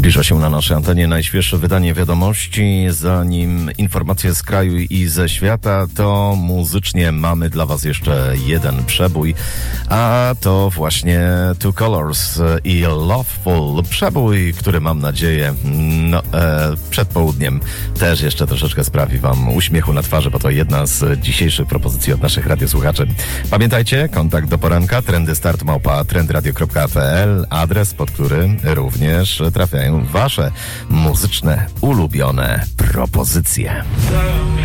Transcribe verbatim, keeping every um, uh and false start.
Zbliża się na naszej antenie najświeższe wydanie wiadomości. Zanim informacje z kraju i ze świata, to muzycznie mamy dla was jeszcze jeden przebój, a to właśnie Two Colors i Loveful. Przebój, który mam nadzieję no, e, przed południem też jeszcze troszeczkę sprawi wam uśmiechu na twarzy, bo to jedna z dzisiejszych propozycji od naszych radiosłuchaczy. Pamiętajcie, kontakt do poranka, trendy start małpa trendradio kropka p l, adres, pod który również trafiają wasze muzyczne, ulubione propozycje.